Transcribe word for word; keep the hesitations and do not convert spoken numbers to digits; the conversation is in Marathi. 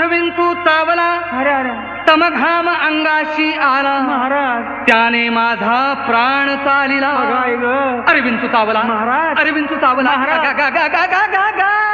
विंचू चावला, अरे अरे तमघाम अंगाशी आला, महाराज त्याने माझा प्राण चालिला. बघा ग अरे विंचू चावला महाराज, अरे विंचू चावला, महाराज. गा गा गा गा गा गा गा